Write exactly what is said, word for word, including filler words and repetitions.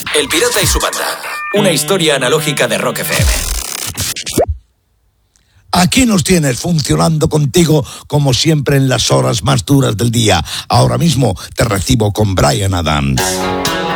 El Pirata y su banda. Una historia analógica de Rock F M. Aquí nos tienes funcionando contigo como siempre en las horas más duras del día. Ahora mismo te recibo con Bryan Adams.